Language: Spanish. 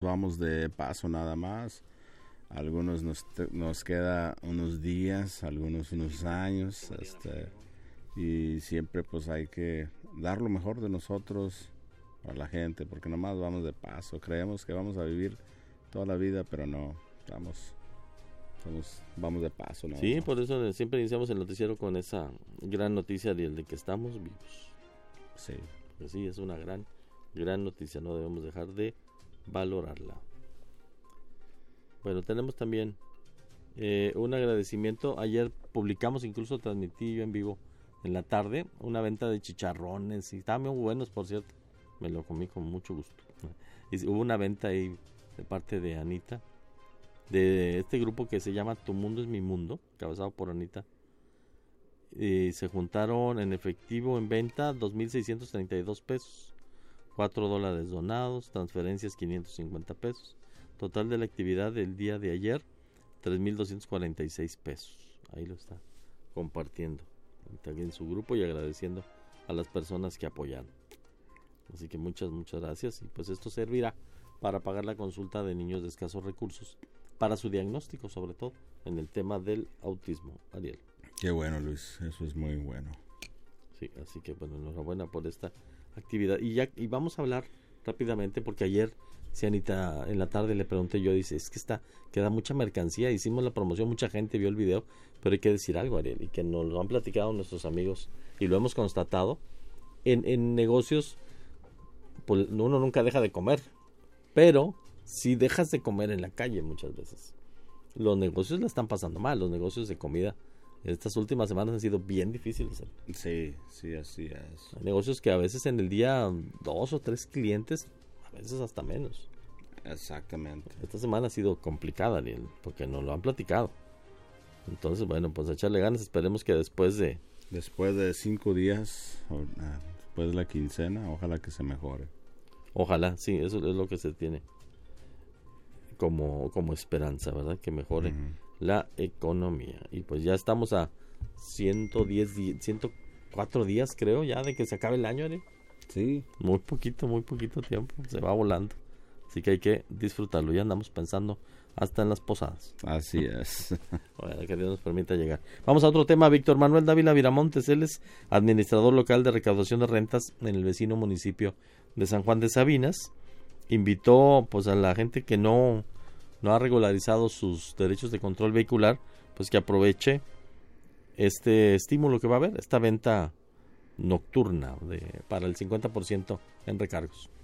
vamos de paso nada más. Algunos nos queda unos días, algunos unos años, y siempre pues hay que dar lo mejor de nosotros a la gente, porque nomás vamos de paso. Creemos que vamos a vivir toda la vida, pero no, vamos de paso, ¿no? Sí, por eso siempre iniciamos el noticiero con esa gran noticia de que estamos vivos. Sí. Pues sí, es una gran noticia, no debemos dejar de valorarla. Bueno, tenemos también un agradecimiento. Ayer publicamos, incluso transmití yo en vivo en la tarde, una venta de chicharrones, y estaban muy buenos, por cierto. Me lo comí con mucho gusto. Y hubo una venta ahí de parte de Anita, de este grupo que se llama Tu Mundo es Mi Mundo, cabezado por Anita. Y se juntaron en efectivo en venta 2,632 pesos, $4 donados, transferencias 550 pesos. Total de la actividad del día de ayer, 3,246 pesos. Ahí lo está compartiendo en su grupo y agradeciendo a las personas que apoyaron. Así que muchas gracias. Y pues esto servirá para pagar la consulta de niños de escasos recursos, para su diagnóstico, sobre todo en el tema del autismo. Ariel. Qué bueno, Luis, eso es muy bueno. Sí, así que bueno, enhorabuena por esta actividad. Y vamos a hablar rápidamente, porque ayer, si Anita en la tarde le pregunté yo, dice, es que queda mucha mercancía, hicimos la promoción, mucha gente vio el video, pero hay que decir algo, Ariel, y que nos lo han platicado nuestros amigos, y lo hemos constatado, en negocios, pues uno nunca deja de comer, pero si dejas de comer en la calle muchas veces. Los negocios la están pasando mal, los negocios de comida. Estas últimas semanas han sido bien difíciles. Sí, así es. Hay negocios que a veces en el día 2 o 3 clientes, a veces hasta menos. Exactamente. Esta semana ha sido complicada, Ariel, porque nos lo han platicado. Entonces, bueno, pues a echarle ganas. Esperemos que después de 5 días, después de la quincena, ojalá que se mejore. Ojalá, sí, eso es lo que se tiene como esperanza, ¿verdad? Que mejore la economía. Y pues ya estamos a 104 días, creo, ya de que se acabe el año, Ariel. Sí. Muy poquito tiempo, se va volando. Así que hay que disfrutarlo. Ya andamos pensando hasta en las posadas. Así es. Bueno, que Dios nos permita llegar. Vamos a otro tema. Víctor Manuel Dávila Viramontes, él es administrador local de recaudación de rentas en el vecino municipio de San Juan de Sabinas. Invitó pues a la gente que no ha regularizado sus derechos de control vehicular, pues que aproveche este estímulo que va a haber, esta venta nocturna para el 50% en recargos.